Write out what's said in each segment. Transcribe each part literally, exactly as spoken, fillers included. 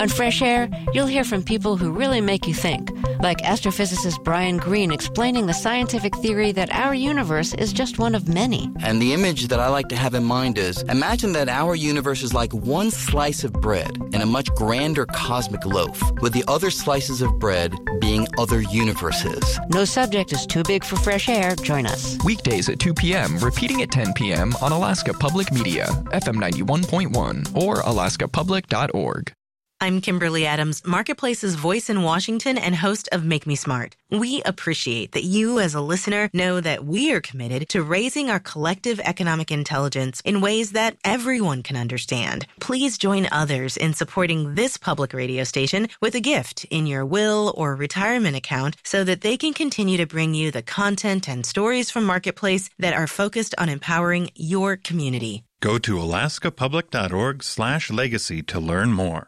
On Fresh Air, you'll hear from people who really make you think, like astrophysicist Brian Greene explaining the scientific theory that our universe is just one of many. And the image that I like to have in mind is, imagine that our universe is like one slice of bread in a much grander cosmic loaf, with the other slices of bread being other universes. No subject is too big for Fresh Air. Join us. Weekdays at two p.m., repeating at ten p.m. on Alaska Public Media, F M ninety-one point one, or alaska public dot org. I'm Kimberly Adams, Marketplace's voice in Washington and host of Make Me Smart. We appreciate that you as a listener know that we are committed to raising our collective economic intelligence in ways that everyone can understand. Please join others in supporting this public radio station with a gift in your will or retirement account so that they can continue to bring you the content and stories from Marketplace that are focused on empowering your community. Go to alaska public dot org slash legacy to learn more.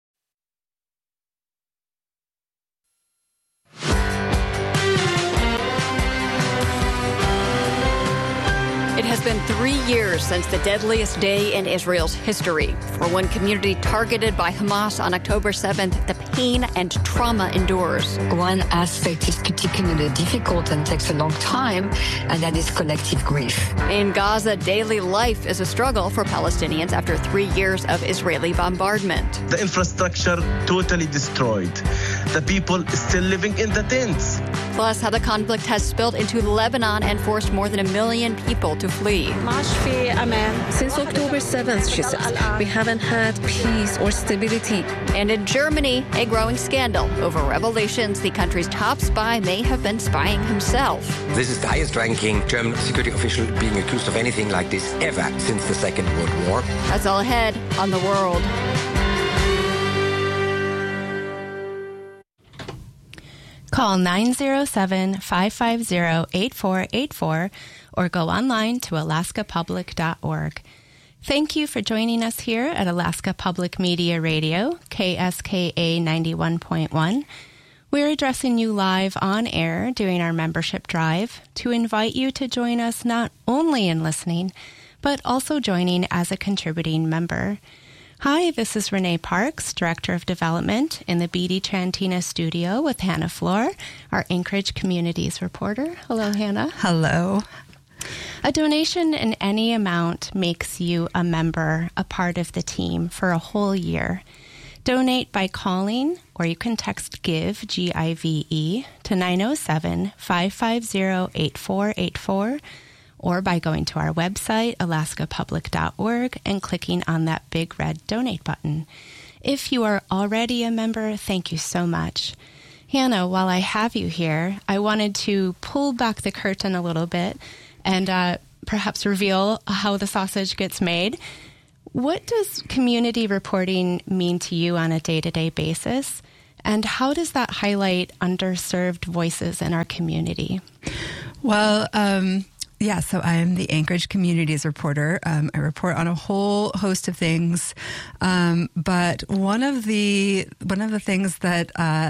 It has been three years since the deadliest day in Israel's history. For one community targeted by Hamas on October seventh, the pain and trauma endures. One aspect is particularly difficult and takes a long time, and that is collective grief. In Gaza, daily life is a struggle for Palestinians after three years of Israeli bombardment. The infrastructure totally destroyed. The people still living in the tents. Plus, how the conflict has spilled into Lebanon and forced more than a million people to flee. Since October seventh, she says, we haven't had peace or stability. And in Germany, a growing scandal over revelations the country's top spy may have been spying himself. This is the highest ranking German security official being accused of anything like this ever since the Second World War. That's all ahead on The World. Call nine oh seven, five five oh, eight four eight four or go online to alaska public dot org. Thank you for joining us here at Alaska Public Media Radio, K S K A ninety-one point one. We're addressing you live on air during our membership drive to invite you to join us not only in listening, but also joining as a contributing member. Hi, this is Renee Parks, Director of Development in the Beatty Trantina studio with Hannah Floor, our Anchorage Communities reporter. Hello, Hannah. Hello. A donation in any amount makes you a member, a part of the team for a whole year. Donate by calling, or you can text GIVE, G I V E, to nine oh seven, five five oh, eight four eight four, or by going to our website, alaska public dot org, and clicking on that big red donate button. If you are already a member, thank you so much. Hannah, while I have you here, I wanted to pull back the curtain a little bit and uh, perhaps reveal how the sausage gets made. What does community reporting mean to you on a day-to-day basis? And how does that highlight underserved voices in our community? Well, um, yeah, so I am the Anchorage Communities reporter. Um, I report on a whole host of things, um, but one of the one of the things that uh,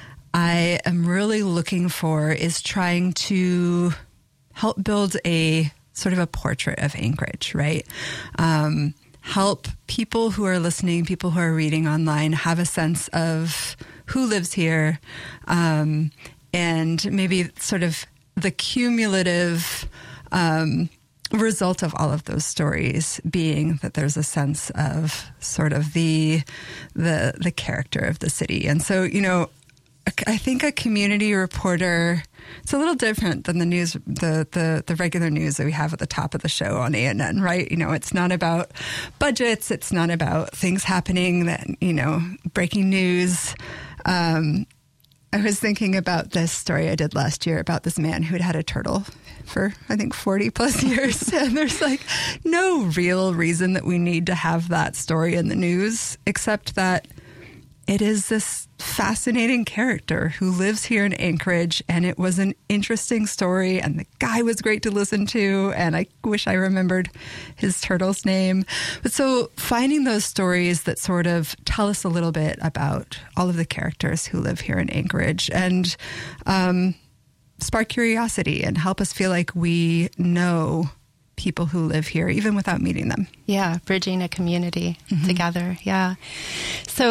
I am really looking for is trying to help build a sort of a portrait of Anchorage, right? Um, help people who are listening, people who are reading online, have a sense of who lives here, um, and maybe sort of the cumulative um, result of all of those stories being that there's a sense of sort of the the the character of the city. And so, you know, I think a community reporter, it's a little different than the news, the, the, the regular news that we have at the top of the show on A N N, right? You know, it's not about budgets. It's not about things happening that, you know, breaking news. Um, I was thinking about this story I did last year about this man who had had a turtle for, I think, forty plus years. And there's like no real reason that we need to have that story in the news, except that it is this fascinating character who lives here in Anchorage, and it was an interesting story, and the guy was great to listen to, and I wish I remembered his turtle's name. But so finding those stories that sort of tell us a little bit about all of the characters who live here in Anchorage and um, spark curiosity and help us feel like we know people who live here, even without meeting them. Yeah, bridging a community mm-hmm. together. Yeah. So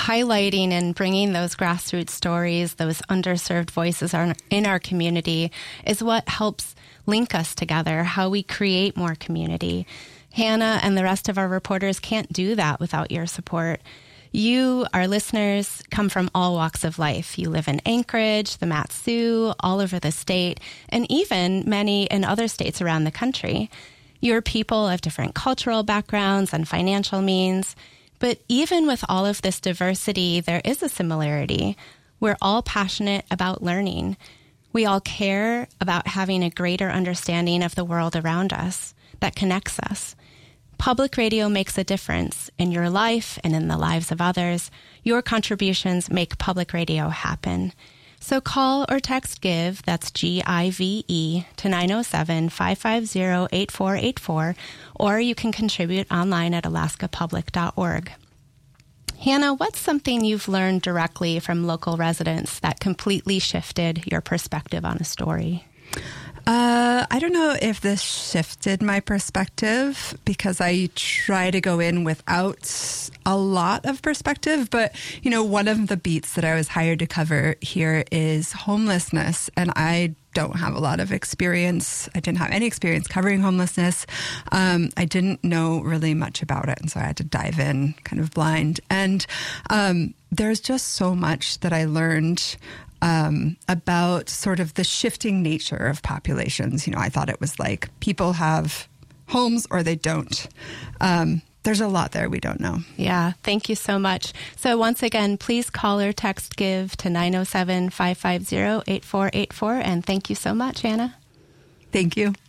highlighting and bringing those grassroots stories, those underserved voices are in our community is what helps link us together, how we create more community. Hannah and the rest of our reporters can't do that without your support. You, our listeners, come from all walks of life. You live in Anchorage, the Mat-Su, all over the state, and even many in other states around the country. You're people of different cultural backgrounds and financial means. But even with all of this diversity, there is a similarity. We're all passionate about learning. We all care about having a greater understanding of the world around us that connects us. Public radio makes a difference in your life and in the lives of others. Your contributions make public radio happen. So call or text GIVE, that's G I V E, to nine oh seven, five five zero, eight four eight four, or you can contribute online at alaska public dot org. Hannah, what's something you've learned directly from local residents that completely shifted your perspective on a story? Uh, I don't know if this shifted my perspective because I try to go in without a lot of perspective. But, you know, one of the beats that I was hired to cover here is homelessness. And I don't have a lot of experience. I didn't have any experience covering homelessness. Um, I didn't know really much about it. And so I had to dive in kind of blind. And um, there's just so much that I learned Um, about sort of the shifting nature of populations. You know, I thought it was like people have homes or they don't. Um, there's a lot there we don't know. Yeah, thank you so much. So once again, please call or text GIVE to nine oh seven, five five zero, eight four eight four. And thank you so much, Anna. Thank you.